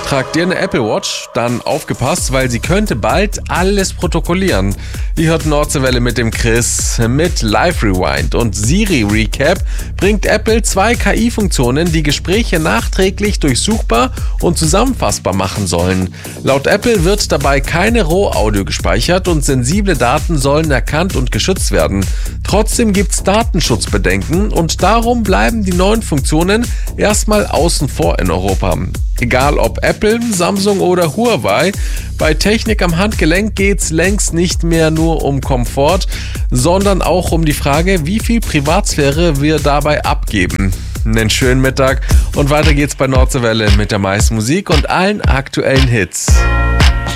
Tragt ihr eine Apple Watch? Dann aufgepasst, weil sie könnte bald alles protokollieren. Ihr hört Nordseewelle mit dem Chris. Mit Live Rewind und Siri Recap bringt Apple 2 KI-Funktionen, die Gespräche nachträglich durchsuchbar und zusammenfassbar machen sollen. Laut Apple wird dabei keine Rohaudio gespeichert und sensible Daten sollen erkannt und geschützt werden. Trotzdem gibt's Datenschutzbedenken und darum bleiben die neuen Funktionen erstmal außen vor in Europa. Egal ob Apple, Samsung oder Huawei, bei Technik am Handgelenk geht's längst nicht mehr nur um Komfort, sondern auch um die Frage, wie viel Privatsphäre wir dabei abgeben. Einen schönen Mittag und weiter geht's bei Nordseewelle mit der meisten Musik und allen aktuellen Hits.